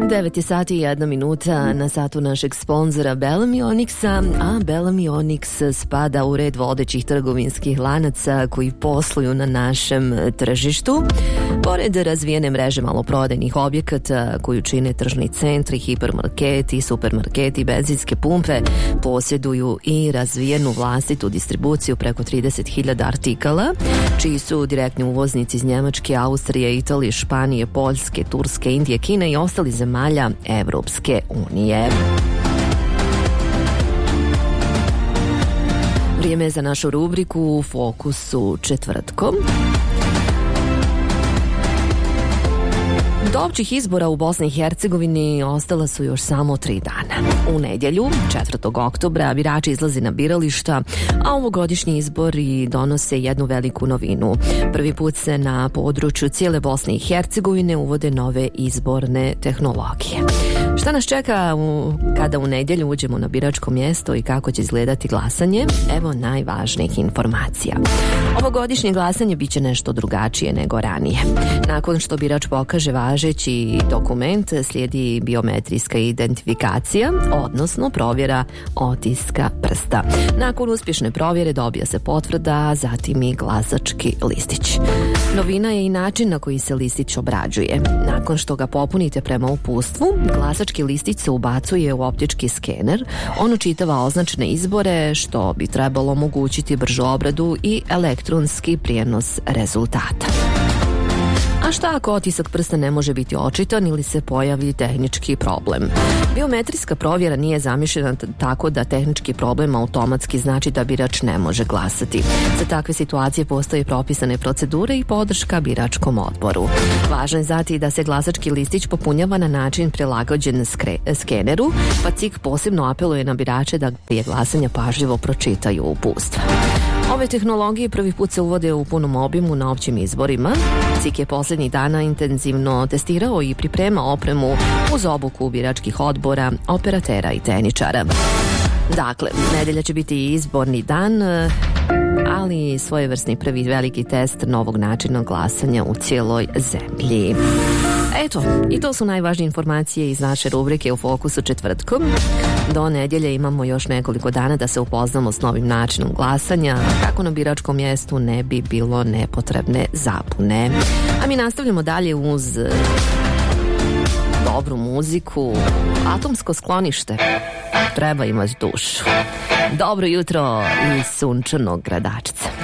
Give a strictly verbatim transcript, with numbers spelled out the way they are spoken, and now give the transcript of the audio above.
devet sati i jedna minuta na satu našeg sponzora Bellamy Onyxa, a Bellamy Onyx spada u red vodećih trgovinskih lanaca koji posluju na našem tržištu. Pored razvijene mreže maloprodajnih objekata koju čine tržni centri, hipermarketi, supermarketi, benzinske pumpe, posjeduju i razvijenu vlastitu distribuciju preko trideset hiljada artikala, čiji su direktni uvoznici iz Njemačke, Austrije, Italije, Španije, Poljske, Turske, Indije, Kine i ostali zemalja Evropske unije. Vrijeme je za našu rubriku u fokusu četvrtkom. Do općih izbora u Bosni i Hercegovini ostala su još samo tri dana. U nedjelju, četvrtog oktobra, birači izlaze na birališta, a ovogodišnji izbori donose jednu veliku novinu. Prvi put se na području cijele Bosne i Hercegovine uvode nove izborne tehnologije. Šta nas čeka u, kada u nedjelju uđemo na biračko mjesto i kako će izgledati glasanje? Evo najvažnijih informacija. Ovogodišnje glasanje biće nešto drugačije nego ranije. Nakon što birač pokaže važeći dokument, slijedi biometrijska identifikacija, odnosno provjera otiska prsta. Nakon uspješne provjere dobija se potvrda, zatim i glasački listić. Novina je i način na koji se listić obrađuje. Nakon što ga popunite prema uputstvu, glasački listić se ubacuje u optički skener. On učitava označene izbore, što bi trebalo omogućiti bržu obradu i elektronski prijenos rezultata. A šta ako otisak prsta ne može biti očitan ili se pojavi tehnički problem? Biometrijska provjera nije zamišljena tako da tehnički problem automatski znači da birač ne može glasati. Za takve situacije postoje propisane procedure i podrška biračkom odboru. Važno je znati da se glasački listić popunjava na način prilagođen skre- skeneru, pa C I K posebno apeluje na birače da prije glasanja pažljivo pročitaju uputstva. Ove tehnologije prvi put se uvode u punom obimu na općim izborima. C I K je posljednjih dana intenzivno testirao i priprema opremu uz obuku biračkih odbora, operatera i tehničara. Dakle, nedjelja će biti izborni dan, ali svojevrsni prvi veliki test novog načina glasanja u cijeloj zemlji. Eto, i to su najvažnije informacije iz naše rubrike u fokusu četvrtkom. Do nedjelje imamo još nekoliko dana da se upoznamo s novim načinom glasanja, kako na biračkom mjestu ne bi bilo nepotrebne zabune. A mi nastavljamo dalje uz dobru muziku. Atomsko sklonište treba imati dušu. Dobro jutro iz sunčanog Gradačca.